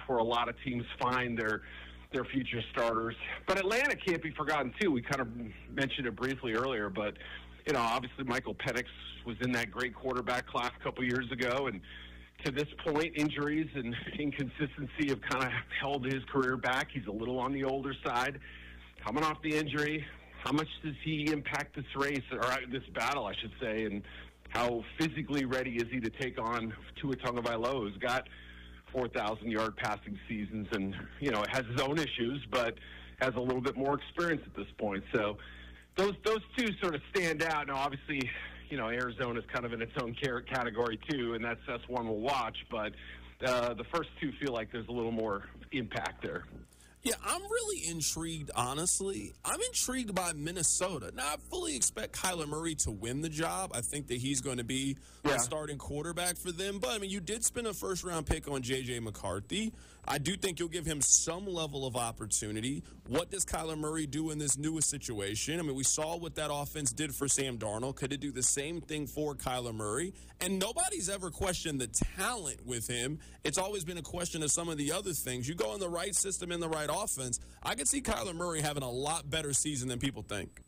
where a lot of teams find their future starters. But Atlanta can't be forgotten, too. We kind of mentioned it briefly earlier, but, obviously Michael Penix was in that great quarterback class a couple years ago, and to this point, injuries and inconsistency have kind of held his career back. He's a little on the older side. Coming off the injury, how much does he impact this race, or this battle, I should say, and how physically ready is he to take on Tua Tagovailoa, who's got 4,000-yard passing seasons and, has his own issues, but has a little bit more experience at this point. So those two sort of stand out. Now, obviously, Arizona's kind of in its own category, too, and that's one we'll watch. But the first two feel like there's a little more impact there. Yeah, I'm really intrigued, honestly. I'm intrigued by Minnesota. Now, I fully expect Kyler Murray to win the job. I think that he's going to be the starting quarterback for them. But, you did spend a first-round pick on J.J. McCarthy. I do think you'll give him some level of opportunity. What does Kyler Murray do in this newest situation? We saw what that offense did for Sam Darnold. Could it do the same thing for Kyler Murray? And nobody's ever questioned the talent with him. It's always been a question of some of the other things. You go in the right system, in the right offense, I could see Kyler Murray having a lot better season than people think.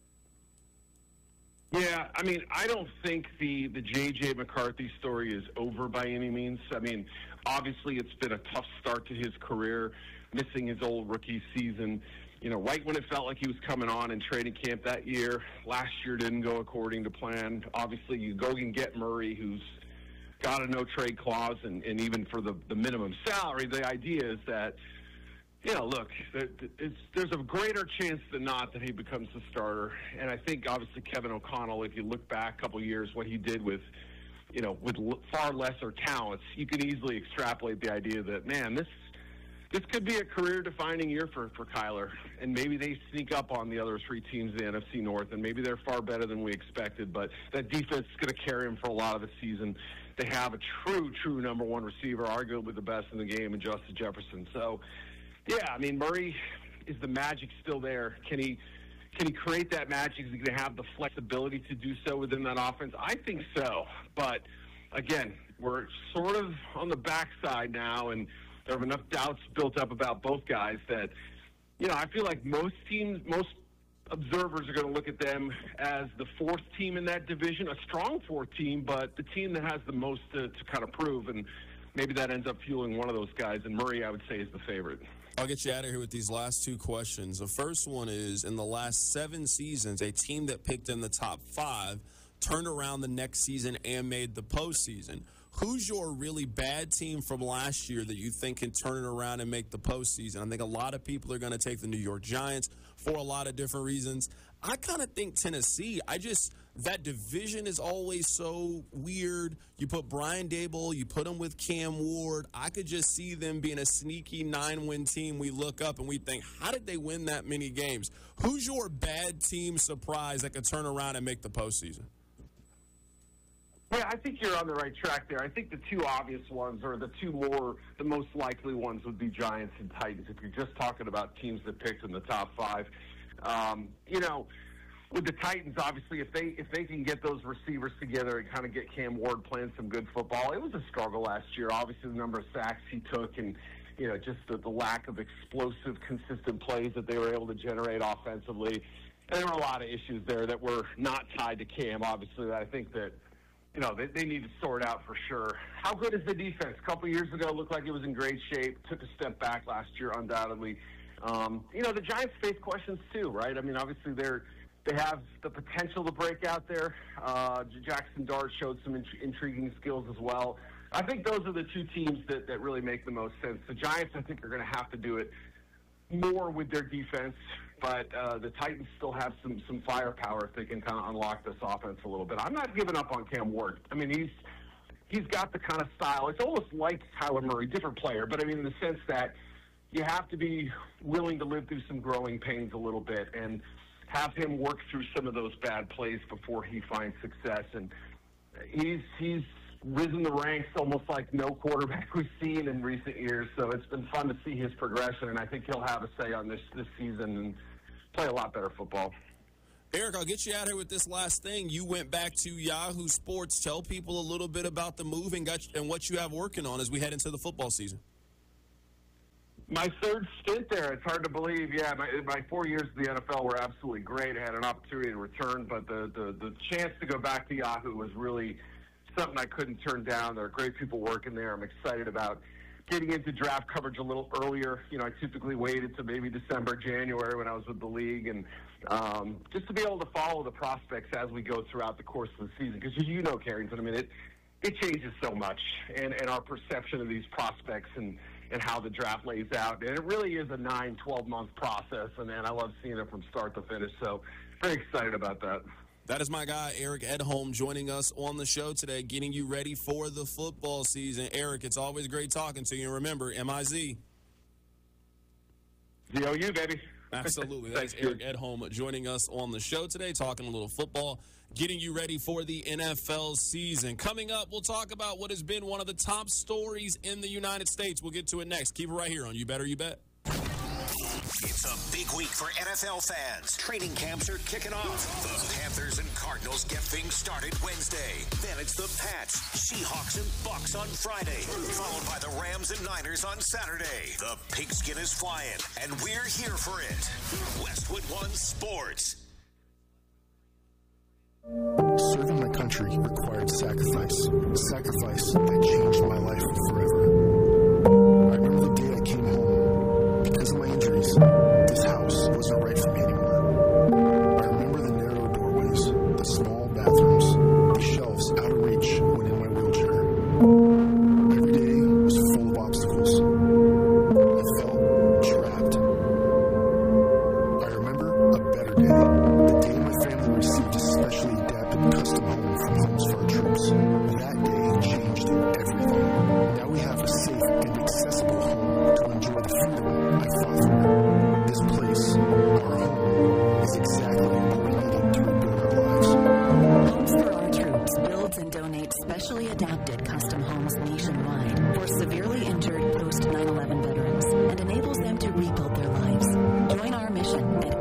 Yeah, I don't think the J.J. McCarthy story is over by any means. Obviously it's been a tough start to his career, missing his old rookie season, right when it felt like he was coming on in training camp that year. Last year didn't go according to plan. Obviously you go and get Murray, who's got a no-trade clause, and even for the minimum salary, the idea is that, look, there's a greater chance than not that he becomes the starter. And I think, obviously, Kevin O'Connell, if you look back a couple of years, what he did with far lesser talents, you can easily extrapolate the idea that, man, this could be a career-defining year for Kyler. And maybe they sneak up on the other three teams in the NFC North, and maybe they're far better than we expected. But that defense is going to carry him for a lot of the season. They have a true number one receiver, arguably the best in the game, in Justin Jefferson. So, yeah, Murray, is the magic still there? Can he create that magic? Is he going to have the flexibility to do so within that offense? I think so. But, again, we're sort of on the backside now, and there are enough doubts built up about both guys that, I feel like most observers are going to look at them as the fourth team in that division, a strong fourth team, but the team that has the most to kind of prove. And maybe that ends up fueling one of those guys. And Murray, I would say, is the favorite. I'll get you out of here with these last two questions. The first one is, in the last 7 seasons, a team that picked in the top 5 turned around the next season and made the postseason. Who's your really bad team from last year that you think can turn it around and make the postseason? I think a lot of people are going to take the New York Giants for a lot of different reasons. I kind of think Tennessee. That division is always so weird. You put Brian Daboll, you put him with Cam Ward. I could just see them being a sneaky 9-win team. We look up and we think, how did they win that many games? Who's your bad team surprise that could turn around and make the postseason? Yeah, I think you're on the right track there. I think the two obvious ones, or the most likely ones, would be Giants and Titans. If you're just talking about teams that picked in the top 5, with the Titans, obviously, if they can get those receivers together and kind of get Cam Ward playing some good football, it was a struggle last year. Obviously, the number of sacks he took, and just the lack of explosive, consistent plays that they were able to generate offensively. And there were a lot of issues there that were not tied to Cam. Obviously, that I think that. They need to sort out for sure. How good is the defense? A couple years ago, it looked like it was in great shape. Took a step back last year, undoubtedly. The Giants face questions too, right? Obviously they have the potential to break out there. Jackson Dart showed some intriguing skills as well. I think those are the two teams that really make the most sense. The Giants, I think, are going to have to do it more with their defense. But the Titans still have some firepower if they can kind of unlock this offense a little bit. I'm not giving up on Cam Ward. He's got the kind of style. It's almost like Kyler Murray, different player. But, in the sense that you have to be willing to live through some growing pains a little bit and have him work through some of those bad plays before he finds success. And he's risen the ranks almost like no quarterback we've seen in recent years. So it's been fun to see his progression, and I think he'll have a say on this season and play a lot better football. Eric, I'll get you out here with this last thing. You went back to Yahoo Sports. Tell people a little bit about the move and what you have working on as we head into the football season. My third stint there, it's hard to believe. Yeah, my 4 years in the NFL were absolutely great. I had an opportunity to return, but the chance to go back to Yahoo was really something I couldn't turn down. There are great people working there. I'm excited about getting into draft coverage a little earlier. I typically waited to maybe December, January when I was with the league, and just to be able to follow the prospects as we go throughout the course of the season. Because Carrington, I mean, it changes so much, and our perception of these prospects and how the draft lays out. And it really is a 9-12-month process, and I love seeing it from start to finish. So very excited about that. That is my guy, Eric Edholm, joining us on the show today, getting you ready for the football season. Eric, it's always great talking to you. And remember, M-I-Z. Z-O-U, baby. Absolutely. That is Eric Edholm joining us on the show today, talking a little football, getting you ready for the NFL season. Coming up, we'll talk about what has been one of the top stories in the United States. We'll get to it next. Keep it right here on You Better You Bet. It's a big week for NFL fans. Training camps are kicking off. The Panthers and Cardinals get things started Wednesday. Then it's the Pats, Seahawks, and Bucs on Friday, followed by the Rams and Niners on Saturday. The pigskin is flying, and we're here for it. Westwood One Sports. Serving my country required sacrifice that changed my life forever. I remember the day I came home. Because of my injuries, this house wasn't right for me anymore. I remember the narrow doorways, the small bathrooms, the shelves out of reach when in my wheelchair. Every day was full of obstacles. I felt trapped. I remember a better day, the day my family received a specially adapted custom home from Homes for Our Troops. That day changed everything. Now we have a safe and accessible home to enjoy the freedom I fought for. This place, our home, is exactly what we needed to rebuild our lives. Homes for Our Troops builds and donates specially adapted custom homes nationwide for severely injured post-9/11 veterans and enables them to rebuild their lives. Join our mission at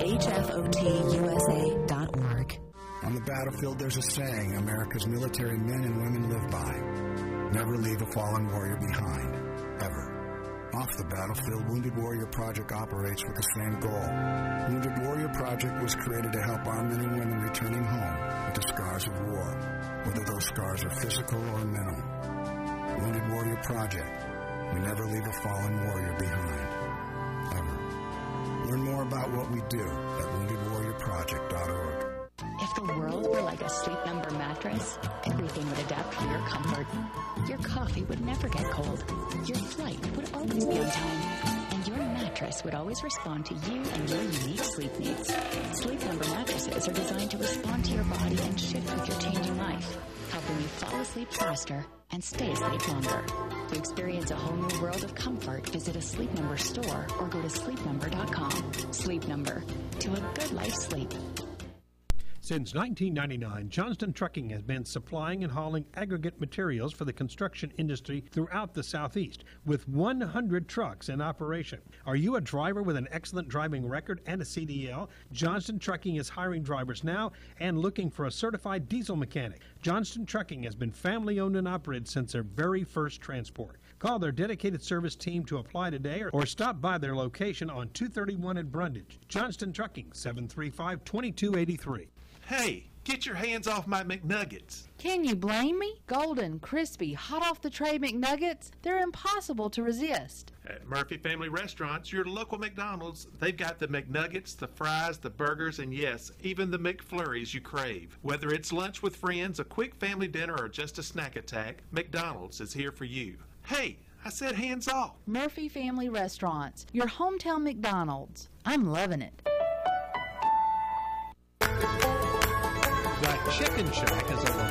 hfotusa.org. On the battlefield, there's a saying America's military men and women live by. Never leave a fallen warrior behind, ever. Off the battlefield, Wounded Warrior Project operates with the same goal. Wounded Warrior Project was created to help our men and women returning home with the scars of war, whether those scars are physical or mental. Wounded Warrior Project. We never leave a fallen warrior behind, ever. Learn more about what we do at woundedwarriorproject.org. If the world were like a Sleep Number mattress, everything would adapt for your comfort. Your coffee would never get cold. Your flight would always be on time. And your mattress would always respond to you and your unique sleep needs. Sleep Number mattresses are designed to respond to your body and shift with your changing life, helping you fall asleep faster and stay asleep longer. To experience a whole new world of comfort, visit a Sleep Number store or go to sleepnumber.com. Sleep Number. To a good night's sleep. Since 1999, Johnston Trucking has been supplying and hauling aggregate materials for the construction industry throughout the Southeast, with 100 trucks in operation. Are you a driver with an excellent driving record and a CDL? Johnston Trucking is hiring drivers now and looking for a certified diesel mechanic. Johnston Trucking has been family-owned and operated since their very first transport. Call their dedicated service team to apply today or stop by their location on 231 in Brundage. Johnston Trucking, 735-2283. Hey, get your hands off my McNuggets. Can you blame me? Golden, crispy, hot off the tray McNuggets, they're impossible to resist. At Murphy Family Restaurants, your local McDonald's, they've got the McNuggets, the fries, the burgers, and yes, even the McFlurries you crave. Whether it's lunch with friends, a quick family dinner, or just a snack attack, McDonald's is here for you. Hey, I said hands off. Murphy Family Restaurants, your hometown McDonald's. I'm loving it. The Chicken Shack is a